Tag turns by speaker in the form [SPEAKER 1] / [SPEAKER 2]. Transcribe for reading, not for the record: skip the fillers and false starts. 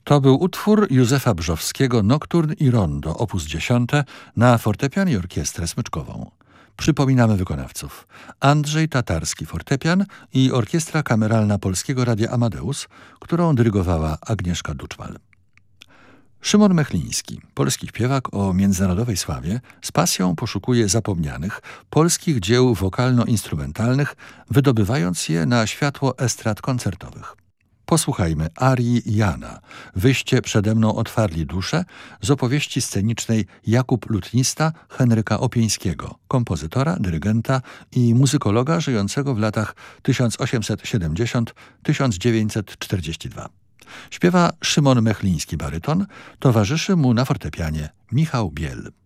[SPEAKER 1] To był utwór Józefa Brzowskiego Nokturn i Rondo op. 10 na fortepian i orkiestrę smyczkową. Przypominamy wykonawców: Andrzej Tatarski fortepian i Orkiestra Kameralna Polskiego Radia Amadeus, którą dyrygowała Agnieszka Duczmal. Szymon Mechliński, polski śpiewak o międzynarodowej sławie, z pasją poszukuje zapomnianych polskich dzieł wokalno-instrumentalnych, wydobywając je na światło estrad koncertowych. Posłuchajmy arii Jana, Wyście przede mną otwarli duszę, z opowieści scenicznej Jakub Lutnista Henryka Opieńskiego, kompozytora, dyrygenta i muzykologa żyjącego w latach 1870-1942. Śpiewa Szymon Mechliński baryton, towarzyszy mu na fortepianie Michał Biel.